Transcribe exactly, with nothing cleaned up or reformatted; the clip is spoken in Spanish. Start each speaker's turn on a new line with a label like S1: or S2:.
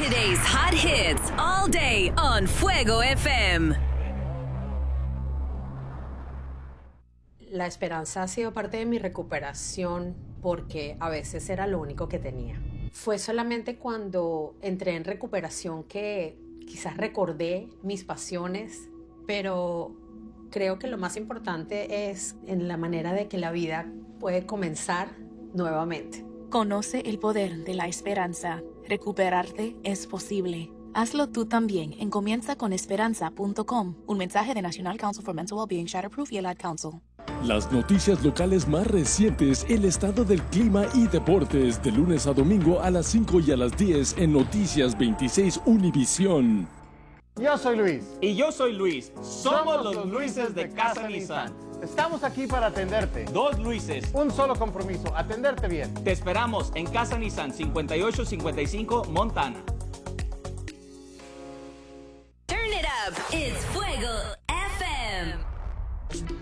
S1: Today's hot hits all day on Fuego F M.
S2: La esperanza ha sido parte de mi recuperación porque a veces era lo único que tenía. Fue solamente cuando entré en recuperación que quizás recordé mis pasiones, pero creo que lo más importante es en la manera de que la vida puede comenzar nuevamente.
S3: Conoce el poder de la esperanza. Recuperarte es posible. Hazlo tú también en comienza con esperanza punto com. Un mensaje de National Council for Mental Wellbeing, Shatterproof y el Ad Council.
S4: Las noticias locales más recientes, el estado del clima y deportes, de lunes a domingo a las cinco y a las diez en Noticias veintiséis Univisión.
S5: Yo soy Luis.
S6: Y yo soy Luis. Somos, Somos los Luises de Casa Nissan.
S5: Estamos aquí para atenderte.
S6: Dos Luises.
S5: Un solo compromiso, atenderte bien.
S6: Te esperamos en Casa Nissan cincuenta y ocho cincuenta y cinco Montana.
S1: Turn it up. It's Fuego F M.